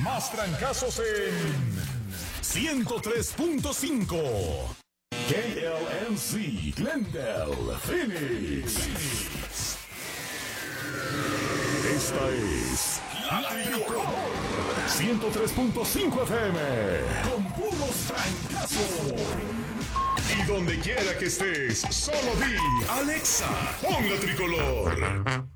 Más trancazos en 103.5. KLNC, Glendale, Phoenix. Esta es La Tricolor 103.5 FM. Con puros trancazos. Y donde quiera que estés, solo di Alexa, pon La Tricolor.